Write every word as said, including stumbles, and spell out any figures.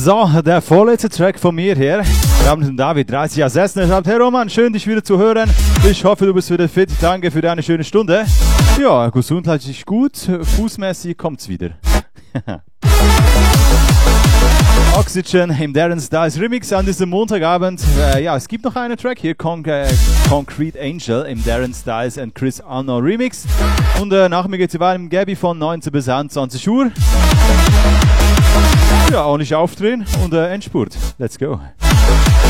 So, der vorletzte Track von mir hier. Wir haben den David, dreißig Jahre Sessner. Sagt, hey Roman, schön dich wieder zu hören. Ich hoffe, du bist wieder fit. Danke für deine schöne Stunde. Ja, gesundheitlich gut, fußmäßig kommt's wieder. Oxygen im Darren Styles Remix an diesem Montagabend. Äh, ja, es gibt noch einen Track hier, Con äh, Concrete Angel im Darren Styles and Chris Anno Remix. Und äh, nach mir geht's weiter im Gabby von neunzehn bis einundzwanzig Uhr. Ja, auch nicht aufdrehen und äh, Endspurt. Let's go.